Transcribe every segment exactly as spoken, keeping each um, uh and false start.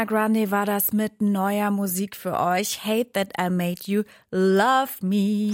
Grande war das mit neuer Musik für euch. Hate that I made you love me.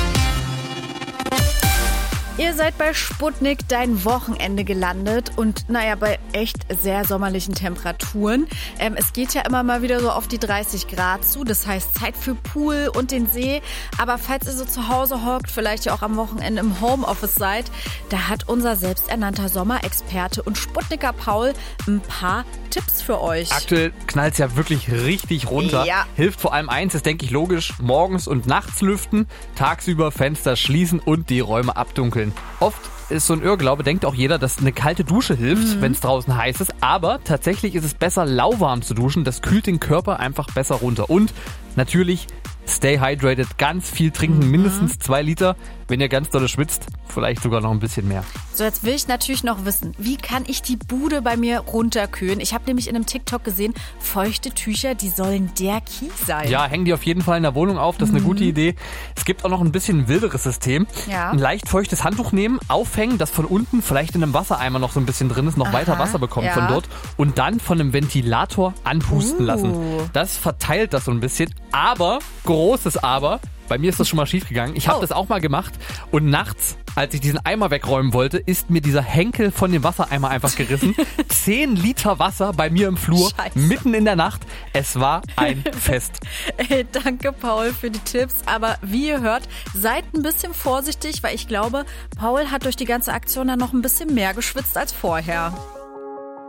Ihr seid bei Sputnik dein Wochenende gelandet und naja, bei echt sehr sommerlichen Temperaturen. Ähm, es geht ja immer mal wieder so auf die dreißig Grad zu, das heißt Zeit für Pool und den See. Aber falls ihr so zu Hause hockt, vielleicht ja auch am Wochenende im Homeoffice seid, da hat unser selbsternannter Sommerexperte und Sputniker Paul ein paar Tipps für euch. Aktuell knallt es ja wirklich richtig runter. Ja. Hilft vor allem eins, ist denke ich logisch, morgens und nachts lüften, tagsüber Fenster schließen und die Räume abdunkeln. Oft ist so ein Irrglaube, denkt auch jeder, dass eine kalte Dusche hilft, mhm. wenn es draußen heiß ist. Aber tatsächlich ist es besser, lauwarm zu duschen. Das kühlt den Körper einfach besser runter. Und natürlich stay hydrated, ganz viel trinken, mhm. mindestens zwei Liter. Wenn ihr ganz dolle schwitzt, vielleicht sogar noch ein bisschen mehr. So, jetzt will ich natürlich noch wissen, wie kann ich die Bude bei mir runterkühlen? Ich habe nämlich in einem TikTok gesehen, feuchte Tücher, die sollen der Key sein. Ja, hängen die auf jeden Fall in der Wohnung auf, das ist eine mhm. gute Idee. Es gibt auch noch ein bisschen ein wilderes System. Ja. Ein leicht feuchtes Handtuch nehmen, aufhängen, das von unten vielleicht in einem Wassereimer noch so ein bisschen drin ist, noch Aha, weiter Wasser bekommt ja. von dort und dann von einem Ventilator anpusten uh. lassen. Das verteilt das so ein bisschen, aber, großes Aber, bei mir ist das schon mal schief gegangen. Ich habe oh. das auch mal gemacht und nachts, als ich diesen Eimer wegräumen wollte, ist mir dieser Henkel von dem Wassereimer einfach gerissen. Zehn Liter Wasser bei mir im Flur, Scheiße. mitten in der Nacht. Es war ein Fest. Ey, danke Paul für die Tipps, aber wie ihr hört, seid ein bisschen vorsichtig, weil ich glaube, Paul hat durch die ganze Aktion dann noch ein bisschen mehr geschwitzt als vorher.